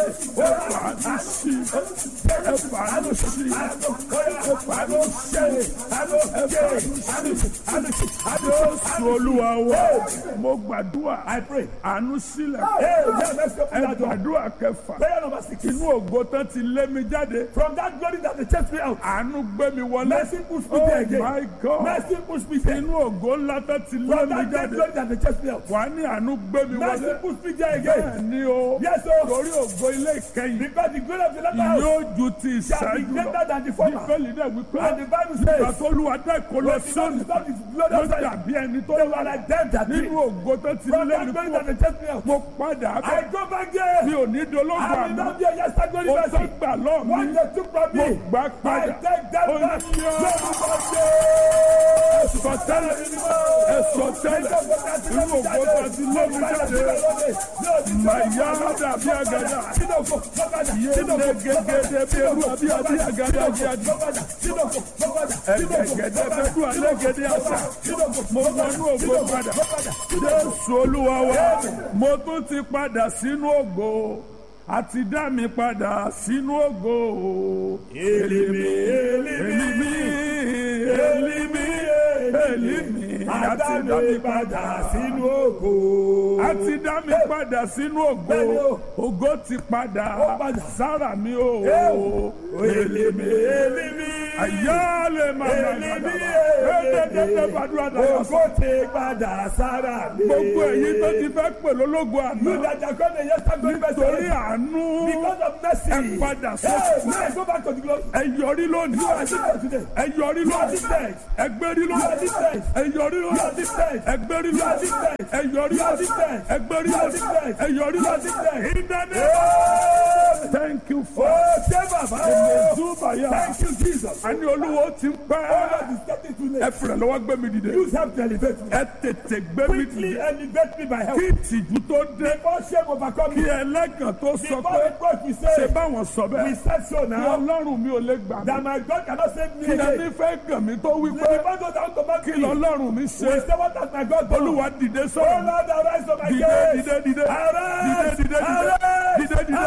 fàánú sí, ẹ fàánú sí, ẹ fàánú sí. Jésù Olúwa wa, mo gbàdúrà, àánú sílẹ̀. Ẹ gbàdúrà kẹfà. Inú ògo tán ti lé mi jáde. From that glory that they chased me out. Àánú gbé mi wọlé. Mercy pushed me there again. Oh my God. Mercy pushed me there. Inú ògo ńlá tán ti lé From mi that jáde. glory that they chased me out. Wà á ní àánú gbé mi Mercy wọlé. pushed me there again. Bẹ́ẹ̀ni o. Yes, sir. Torí ògo ilé ìkẹyìn. Because the glory of the latter house Yóò ju ti shall be ìṣáájú greater lọ. than the former. Bíbélì náà wípé. And the Bible Ìgbà says, tó Olúwa dá ìkólọ sóòlù. Ló dàbí ẹni tó they were like them that did. nínú ògo tó ti From lé that mi glory kú. that they chased me out. Mo padà I bẹ̀. go back there. Mi ò ní dológun I will àná. not be a yesterday glory Ó tó person. gbà lọ́ọ̀ mi. What they took from Mo me, gbà I padà. take that Ó back. ní ọ́. Ẹ̀sọ̀ tẹ́lẹ̀. Ẹ̀sọ̀ tẹ́lẹ̀. Inú ògo tó ti lé mi jáde. Màyá dàbí àgàdà. Yéé gẹ́gẹ́dẹ́ bí ewu àbí àgàdà bí àdì. Ẹ̀gẹ̀gẹ̀dẹ̀ bẹ́ẹ̀ dùn àlẹ́gẹ̀dẹ̀ àṣà. Mo wọnú ògo padà. Jésù Olúwa wa, mo tún ti padà sínú ògo. Àti dá mi padà sínú ògo. Èlìmí, èlìmí, èlìmí, èlìmí. Àti dá mi padà sínú ògo. Àti dá mi padà sínú ògo. Ògo ti padà sára mi o. Èlìmí, èlìmí. Àyálẹ̀ màmá Èlìmí, ẹ̀ẹ́dẹ́gbẹ̀dẹ́ gbàdúrà dára. Ògo ti padà sára mi. Gbogbo èyí tó ti fẹ́ pè lólógo àná. You that are going to yesterday glory Torí person. àánú. Because of mercy. Ẹ padà Hey, sọ́kù. man, go back to the glory. Ẹ yọrí lónìí. You are different today. Ẹ yọrí You are lónìí. different. Ẹ gbérí You are lónìí. different. Ẹ yọrí You are lónìí. different. Ẹ gbérí You are lónìí. different. Ẹ yọrí You are lónìí. different. Ẹ gbérí You are lónìí. different. Ẹ yọrí You are lónìí. different. In the name. Oh, Thank you for. ṣé bàbá o? Zubaya. Thank you, Jesus. Àní Olúwo ti Oh, pẹ́. Lord, is getting too Ẹ late. fìrẹ̀ lọ́wọ́ gbé mi dìde. Use help to elevate me. Ẹ tètè gbé mi Quickly dìde. elevate me by help. Kí ìtìjú tó dé. Before shame overcome Kí me. ẹlẹ́gàn tó sọ Before pé. the God we Ṣé say, báwọn sọ we bẹ́ẹ̀? said so Kí now. Ọlọ́run mi ò lè gbà mí. That my God cannot save me Kí ẹni again. fẹ́ gàn mí tó wí The pé. man goes out to back Kí me. lọ́lọ́run mi We ṣe. say what has my God done? Olúwa dìde Oh sọ̀rọ̀. Lord, arise on my Dìde case. dìde dìde. Arise. Dìde dìde dìde. Arise. Dìde dìde.